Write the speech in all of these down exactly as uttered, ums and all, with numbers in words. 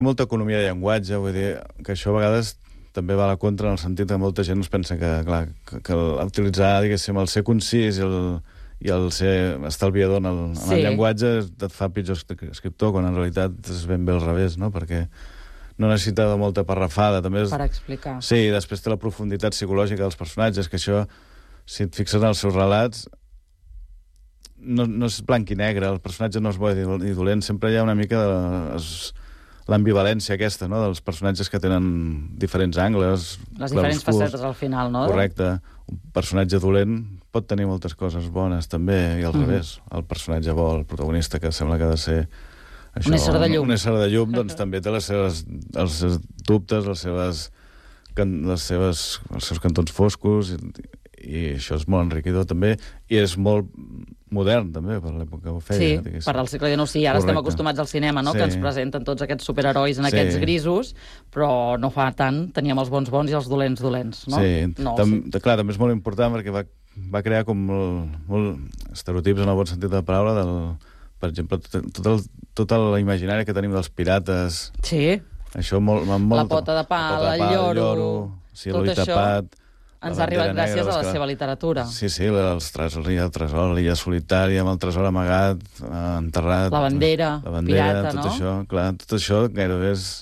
Molta economia de llenguatge, vull dir que això a vegades també va a la contra en el sentit que molta gent es pensa que, clar, que, que utilitzar, diguéssim, el ser concís i el, i el ser estalviador en el, sí. en el llenguatge et fa pitjor escriptor, quan en realitat és ben bé al revés, no? Perquè no necessita de molta parrafada. També és... Per explicar. Sí, després té la profunditat psicològica dels personatges, que això, si et fixes en els seus relats, no, no és blanc i negre, el personatge no és bo ni dolent, sempre hi ha una mica de... Es... l'ambivalència aquesta, no?, dels personatges que tenen diferents angles. Les diferents facetes al final, no? Correcte. Un personatge dolent pot tenir moltes coses bones, també, i al mm. revés. El personatge bo, el protagonista, que sembla que ha de ser... Això, un ésser de llum. Un ésser de llum, doncs també té les seves, els seus dubtes, les seves, les seves, els seus cantons foscos, i, i això és molt enriquidor, també, i és molt modern, també, per l'època que ho feia. Sí, diguéssim. per al segle dinou, sí. Ara Correcte. Estem acostumats al cinema, no?, Sí. que ens presenten tots aquests superherois en Sí. aquests grisos, però no fa tant, teníem els bons bons i els dolents dolents, no? Sí, no, Tam sí. clar, també és molt important perquè va, va crear com molt, molt estereotips en el bon sentit de la paraula, del, per exemple, tot, tot el, tota la imaginària que tenim dels pirates. Sí. Això molt... molt la pota de pa, la pota de el pa, lloro, el lloro sí, tot això tapat, ens ha arribat gràcies a la seva literatura. Sí, sí, els tresors, el tresor, l'illa solitària, amb el tresor amagat, enterrat... La bandera, la bandera pirata, tot no? Això, clar, tot això gairebé és...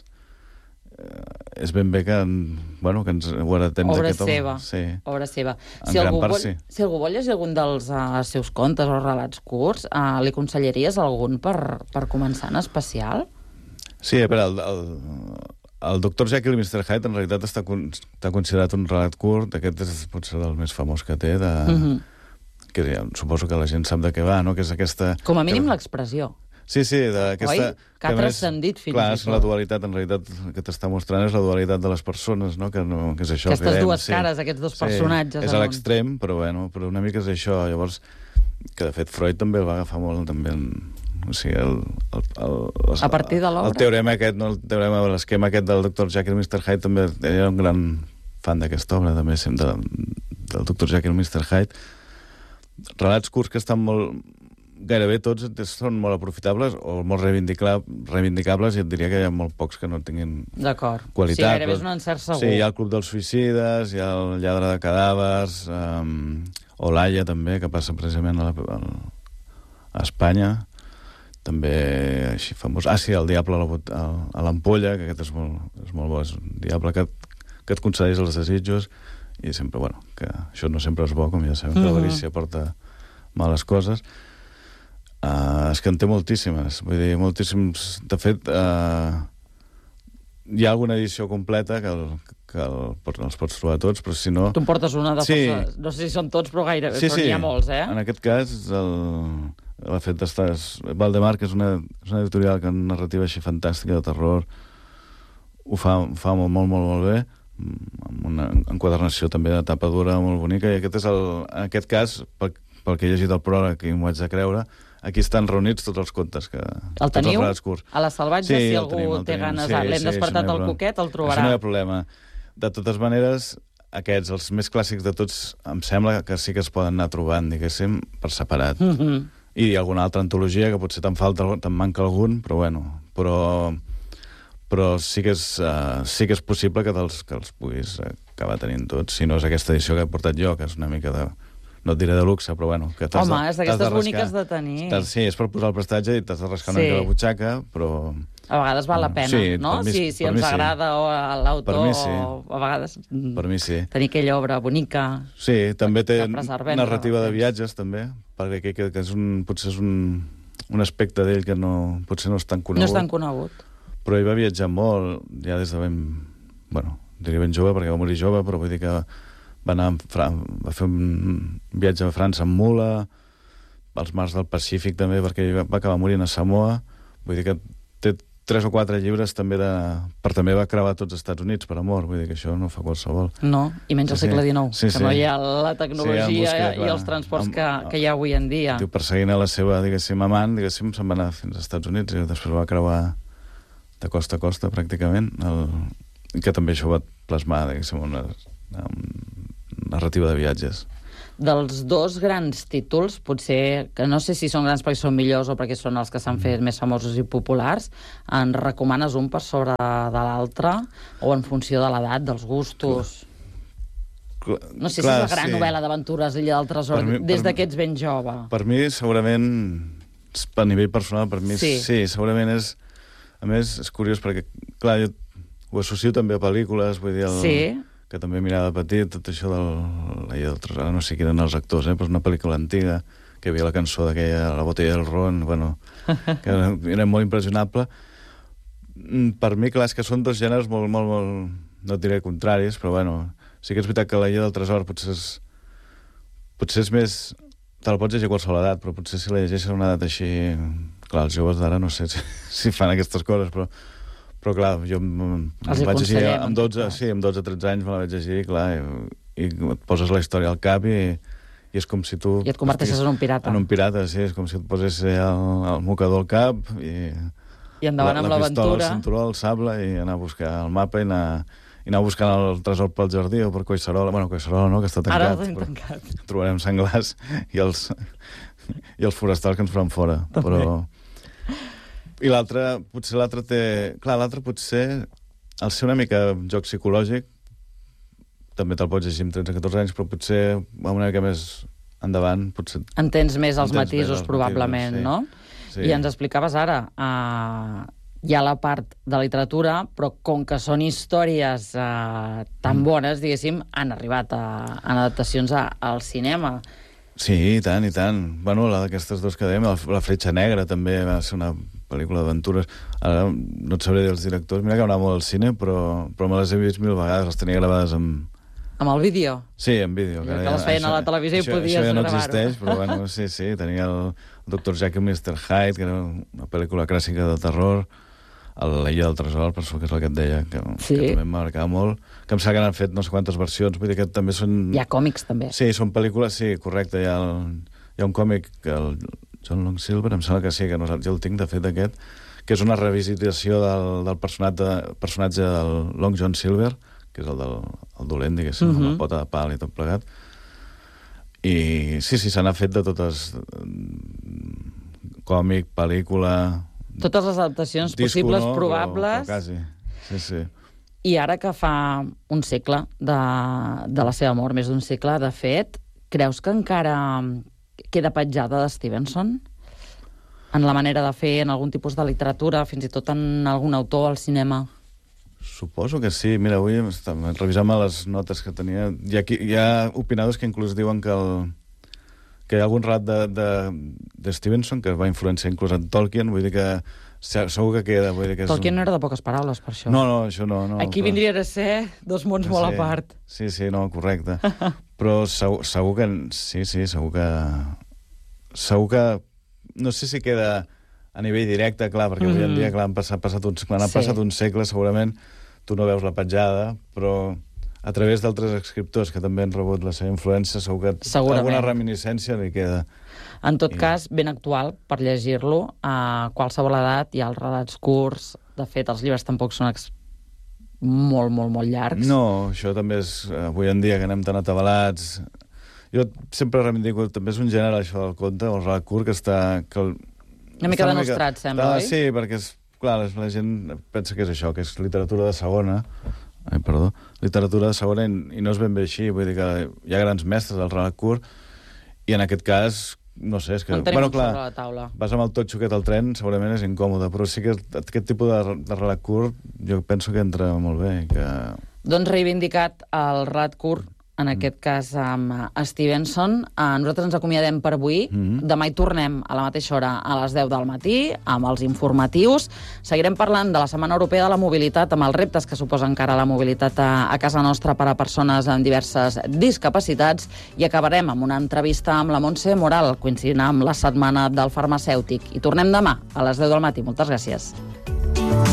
és ben bé que, bueno, que ens ho heretem d'aquest home. Obra seva, sí. obra seva. En Si gran algú, part, vol, sí. si algú vol llegir algun dels uh, seus contes o relats curts, uh, li aconsellaries algun per, per començar en especial? Sí, a veure, el, el, el doctor Jekyll i mister Hyde en realitat està, con, està considerat un relat curt. Aquest és potser del més famós que té, de, mm-hmm. que ja, suposo que la gent sap de què va, no? Que és aquesta... Com a mínim que... l'expressió. Sí, sí, d'aquesta... Oi? Que ha transcendit fins clar, i és tot. la dualitat, en realitat, que t'està mostrant és la dualitat de les persones, no? Que, no, que és això. Aquestes que dues sí. cares, aquests dos sí, personatges. És a l'extrem, però, bueno, però una mica és això. Llavors, que de fet Freud també el va agafar molt, també, en, o sigui, el, el, el, el, a partir de l'obra. El teorema aquest, no? El teorema, l'esquema aquest del doctor Jekyll i mister Hyde, també era un gran fan d'aquesta obra, també, de, del doctor Jekyll i mister Hyde. Relats curts que estan molt... Gairebé tots són molt aprofitables o molt reivindicables, i et diria que hi ha molt pocs que no tinguin qualitat. Sí, gairebé és un encert segur. Sí, hi ha el Club dels Suïcides, hi ha el Lladre de Cadàvers, um, o l'Aia, també, que passa precisament a, la, a Espanya. També així famós. Ah, sí, el Diable a l'Ampolla, que aquest és molt, és molt bo. És un diable que, que et concedeix els desitjos, i sempre, bueno, que això no sempre és bo, com ja sabem, que Mm-hmm. l'avarícia porta males coses. Uh, és que en té moltíssimes, vull dir, moltíssims... De fet, uh, hi ha alguna edició completa que, el, que el, els pots trobar tots, però si no... Tu em portes una de sí. força... No sé si són tots, però gairebé, sí, però sí. n'hi ha molts, eh? En aquest cas, el, el fet d'estar... Valdemar, que és una, és una editorial que una narrativa així fantàstica de terror, ho fa, ho fa molt, molt, molt, molt bé, amb una enquadernació també de tapa dura molt bonica, i aquest és el, en aquest cas, pel, pel que he llegit el pròleg i m'ho haig de creure, aquí estan reunits tots els contes que... El teniu? A la Salvatge, sí, si algú tenim, té tenim. ganes... Sí, L'hem sí, despertat no al coquet, el trobarà. Això no hi ha problema. De totes maneres, aquests, els més clàssics de tots, em sembla que sí que es poden anar trobant, diguéssim, per separat. Mm-hmm. I alguna altra antologia, que potser te'n falta, te'n manca algun, però bueno, però, però sí, que és, uh, sí que és possible que, te'ls, que els puguis acabar tenint tots, si no és aquesta edició que he portat jo, que és una mica de... no et diré de luxe, però bueno... Que Home, de, és d'aquestes boniques de tenir. Sí, és per posar el prestatge i t'has de rascar sí. una mica la butxaca, però... A vegades val la pena, sí, no? Mi, si si ens agrada sí. o l'autor, sí. o a vegades per mi sí. tenir aquella obra bonica... Sí, també té narrativa de viatges, també, perquè que, que és un, potser és un, un aspecte d'ell que no, potser no és tan conegut. No és tan conegut. Però ell va viatjar molt, ja des de ben... Bueno, diria ben jove, perquè va morir jove, però vull dir que... Va, anar Fran... va fer un viatge a França amb mula, als mars del Pacífic també, perquè va acabar morint a Samoa. Vull dir que té tres o quatre llibres també de... per també va creuar tots els Estats Units, per amor. Vull dir que això no fa qualsevol. No, i menys al segle dinou, sí, que sí. no hi ha la tecnologia sí, busca, i els transports amb, que, que hi ha avui en dia. Diu, perseguint a la seva, diguéssim, amant, diguéssim, se'n va anar fins als Estats Units i després va creuar de costa a costa, pràcticament, el... que també això va plasmar, diguéssim, una... una narrativa de viatges. dels dos grans títols, potser, que no sé si són grans perquè són millors o perquè són els que s'han fet més famosos i populars, en recomanes un per sobre de l'altre o en funció de l'edat, dels gustos? Clar, no sé clar, si és la gran sí. novel·la d'aventures Illa del Tresor, mi, des de que ets ben jove. Per mi, segurament, a nivell personal, per mi sí, sí segurament és... A més, és curiós perquè, clar, jo ho associo també a pel·lícules, vull dir... El... Sí. Que també mirava de petit, tot això del... L'Illa del Tresor, no sé qui eren els actors, eh? Però és una pel·lícula antiga, que hi havia la cançó d'aquella, La botella del ron, bueno, que era, era molt impressionable. Per mi, clar, és que són dos gèneres molt, molt, molt... No et diré contraris, però, bueno, sí que és veritat que l'Illa del Tresor potser és... Potser és més... Te la pots llegir a qualsevol edat, però potser si la llegeixes a una edat així... Clar, els joves d'ara no sé si, si fan aquestes coses, però... Però, clar, jo em vaig llegir amb dotze, sí, amb dotze tretze anys me la vaig llegir, clar, i, i et poses la història al cap i, i és com si tu... I et converteixes en un pirata. En un pirata, sí, és com si et posés el, el mocador al cap i... I endavant la, amb l'aventura. La pistola, el l'aventura. cinturó, el sable, i anar a buscar el mapa i anar, i anar buscant el tresor pel jardí o per Collserola. Bueno, Collserola no, que està tancat. Ara el tenim tancat. Trobarem senglars i els, i els forestals que ens faran fora. També. Però... I l'altre, potser l'altre té... Clar, l'altre potser, al ser una mica joc psicològic, també te'l pots llegir amb tretze catorze anys, però potser va una mica més endavant. Potser... Entens més els Entens matisos, més els probablement, matisos, no? Sí. I ens explicaves ara, uh, hi ha la part de literatura, però com que són històries uh, tan bones, diguéssim, han arribat a, en adaptacions a, al cinema. Sí, i tant, i tant. Bueno, la d'aquestes dos que dèiem, la, la Fletxa Negra també va ser una pel·lícula d'aventures. Ara no et sabré dir els directors. Mira que anava molt al cine, però, però me les he vist mil vegades. Les tenia gravades amb... Amb el vídeo? Sí, en vídeo. Que, que les feien això, a la televisió això, i podies gravar-ho. Això ja no gravar-ho. existeix, però bueno, sí, sí. Tenia el, el doctor Jekyll i mister Hyde, que era una pel·lícula clàssica de terror. L'Illa del Tresor, per això que és el que et deia, que, sí. que també em marcava molt. Que em sembla que han fet no sé quantes versions. Vull dir que també són... Hi ha còmics, també. Sí, són pel·lícules, sí, correcte. Hi ha, el, hi ha un còmic que el John Long Silver, em sembla que sí, que no, jo el tinc, de fet, aquest, que és una revisitació del, del personatge, personatge del Long John Silver, que és el del el dolent, diguéssim, uh-huh. amb la pota de pal i tot plegat. I sí, sí, se n'ha fet de totes... Còmic, pel·lícula... Totes les adaptacions disco, possibles, no? probables... Però, però quasi, sí, sí. I ara que fa un segle de, de la seva mort, més d'un segle, de fet, creus que encara queda petjada de Stevenson? En la manera de fer, en algun tipus de literatura, fins i tot en algun autor al cinema? Suposo que sí. Mira, avui revisant les notes que tenia... Hi ha, hi ha opinadors que inclús diuen que, el, que hi ha algun rat de, de, de Stevenson que va influenciar inclús en Tolkien, vull dir que segur que queda. Vull dir que Tolkien un... no era de poques paraules, per això. No, no, això no. no Aquí però... vindrien a ser dos mons sí, molt a part. Sí, sí, no, correcte. Però segur, segur que... Sí, sí, segur que... Segur que... No sé si queda a nivell directe, clar, perquè mm. avui en dia, clar, han passat, passat uns, quan han sí. passat uns segles, segurament tu no veus la petjada, però a través d'altres escriptors que també han rebut la seva influència, segur que segurament alguna reminiscència li queda. En tot I... cas, ben actual per llegir-lo a qualsevol edat. Hi ha els relats curts. De fet, els llibres tampoc són ex... molt, molt, molt llargs. No, això també és... Avui en dia, que anem tan atabalats... Jo sempre reivindico, també és un gènere, això del conte, el relat curt, que està... Que el... Una mica denostrat, mica... sembla, oi? Sí, perquè, és, clar, la gent pensa que és això, que és literatura de segona, ai, perdó, literatura de segona, i, i no és ben bé així, vull dir que hi ha grans mestres del relat curt, i en aquest cas, no sé, és que... En tenim bueno, clar, sobre la taula. Vas amb el totxo aquest al tren, segurament és incòmode, però sí que aquest tipus de, de relat curt jo penso que entra molt bé. Que... Doncs reivindicat el relat curt, en aquest cas amb Stevenson. Nosaltres ens acomiadem per avui. Mm-hmm. Demà hi tornem a la mateixa hora, a les deu del matí, amb els informatius. Seguirem parlant de la Setmana Europea de la Mobilitat, amb els reptes que suposa encara la mobilitat a, a casa nostra per a persones amb diverses discapacitats, i acabarem amb una entrevista amb la Montse Moral, coincidint amb la Setmana del Farmacèutic. I tornem demà a les deu del matí. Moltes gràcies.